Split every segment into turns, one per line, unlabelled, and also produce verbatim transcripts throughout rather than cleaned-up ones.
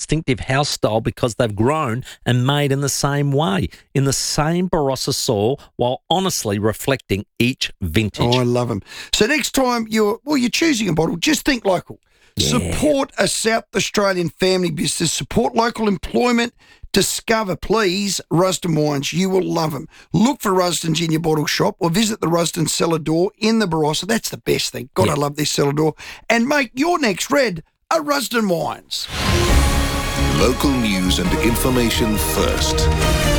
distinctive house style because they've grown and made in the same way, in the same Barossa soil, while honestly reflecting each vintage.
Oh, I love them. So next time you're, well, you're choosing a bottle, just think local. Yeah. Support a South Australian family business. Support local employment. Discover, please, Rusden Wines. You will love them. Look for Rusden's in your bottle shop or visit the Rusden cellar door in the Barossa. That's the best thing. God, yeah. I love this cellar door. And make your next red a Rusden Wines.
Local news and information first.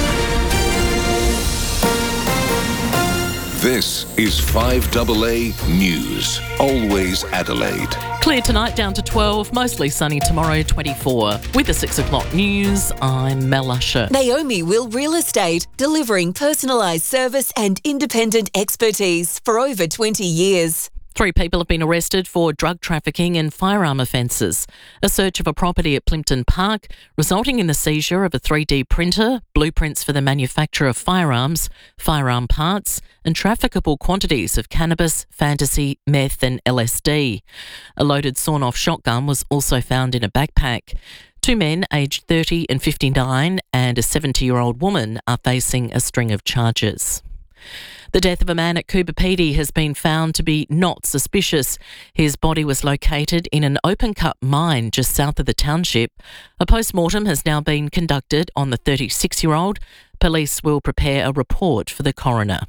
This is five A A News. Always Adelaide.
Clear tonight down to twelve, mostly sunny tomorrow twenty-four. With the six o'clock news, I'm Mel Usher.
Naomi Will Real Estate, delivering personalised service and independent expertise for over twenty years.
Three people have been arrested for drug trafficking and firearm offences. A search of a property at Plimpton Park, resulting in the seizure of a three D printer, blueprints for the manufacture of firearms, firearm parts, and trafficable quantities of cannabis, fantasy, meth and L S D. A loaded sawn-off shotgun was also found in a backpack. Two men, aged thirty and fifty-nine, and a seventy-year-old woman are facing a string of charges. The death of a man at Coober Pedy has been found to be not suspicious. His body was located in an open-cut mine just south of the township. A post-mortem has now been conducted on the thirty-six-year-old. Police will prepare a report for the coroner.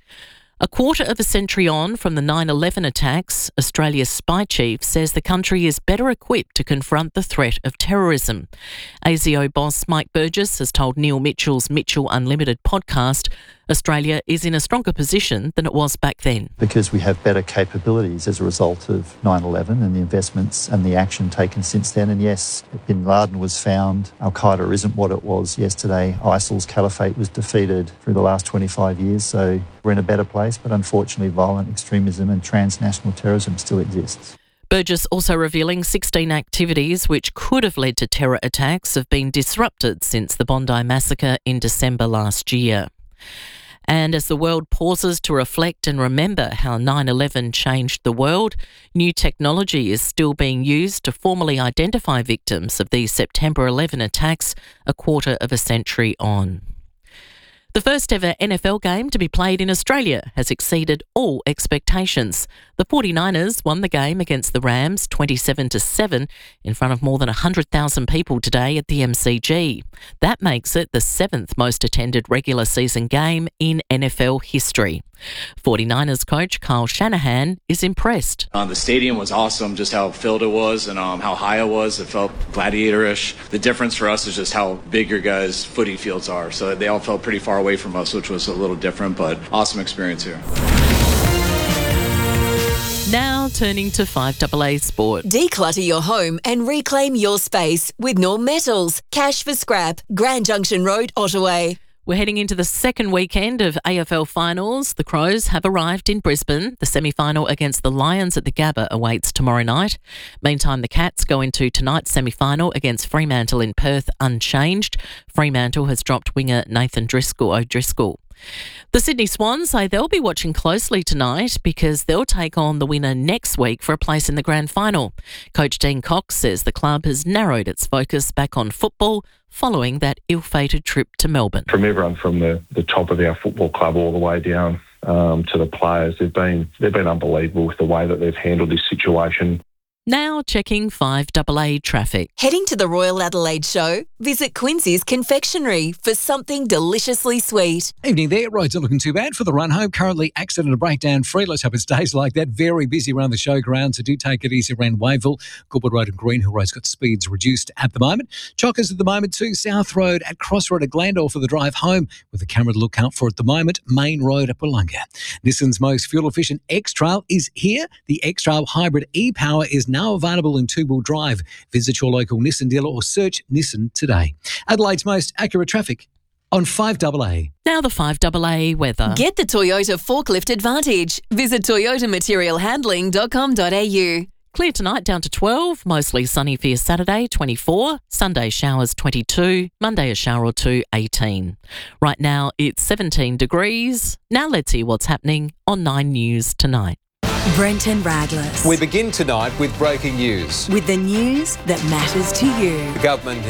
A quarter of a century on from the nine eleven attacks, Australia's spy chief says the country is better equipped to confront the threat of terrorism. A S I O boss Mike Burgess has told Neil Mitchell's Mitchell Unlimited podcast Australia is in a stronger position than it was back then.
Because we have better capabilities as a result of nine eleven and the investments and the action taken since then. And yes, Bin Laden was found. Al-Qaeda isn't what it was yesterday. ISIL's caliphate was defeated through the last twenty-five years. So we're in a better place, but unfortunately violent extremism and transnational terrorism still exists.
Burgess also revealing sixteen activities which could have led to terror attacks have been disrupted since the Bondi massacre in December last year. And as the world pauses to reflect and remember how nine eleven changed the world, new technology is still being used to formally identify victims of these September eleventh attacks a quarter of a century on. The first ever N F L game to be played in Australia has exceeded all expectations. The forty-niners won the game against the Rams twenty-seven to seven in front of more than one hundred thousand people today at the M C G. That makes it the seventh most attended regular season game in N F L history. forty-niners coach Kyle Shanahan is impressed.
Uh, the stadium was awesome, just how filled it was and um, how high it was. It felt gladiatorish. The difference for us is just how big your guys' footy fields are. So they all felt pretty far away from us, which was a little different, but awesome experience here.
Now turning to five A A Sport.
Declutter your home and reclaim your space with Norm Metals. Cash for scrap. Grand Junction Road, Ottaway.
We're heading into the second weekend of A F L finals. The Crows have arrived in Brisbane. The semi-final against the Lions at the Gabba awaits tomorrow night. Meantime, the Cats go into tonight's semi-final against Fremantle in Perth unchanged. Fremantle has dropped winger Nathan Driscoll O'Driscoll. The Sydney Swans say they'll be watching closely tonight because they'll take on the winner next week for a place in the grand final. Coach Dean Cox says the club has narrowed its focus back on football following that ill-fated trip to Melbourne.
From everyone from the, the top of our football club all the way down um, to the players, they've been they've been unbelievable with the way that they've handled this situation.
Now checking five A A traffic.
Heading to the Royal Adelaide Show? Visit Quincy's Confectionery for something deliciously sweet.
Evening there. Roads are looking too bad for the run home. Currently accident and breakdown free. Let's hope it stays like that. Very busy around the showground, so do take it easy around Wavell. Goodwood Road and Greenhill Road's got speeds reduced at the moment. Chockers at the moment too. South Road at Crossroad at Glandore for the drive home with a camera to look out for at the moment. Main Road at Wollonga. Nissan's most fuel-efficient X-Trail is here. The X-Trail Hybrid e-Power is now available in two-wheel drive. Visit your local Nissan dealer or search Nissan today. Adelaide's most accurate traffic on five A A.
Now the five A A weather.
Get the Toyota Forklift Advantage. Visit toyota material handling dot com dot a u.
Clear tonight down to twelve, mostly sunny for your Saturday, twenty-four, Sunday showers, twenty-two, Monday a shower or two, eighteen. Right now it's seventeen degrees. Now let's see what's happening on Nine News tonight.
Brenton Radless.
We begin tonight with breaking news.
With the news that matters to you.
The government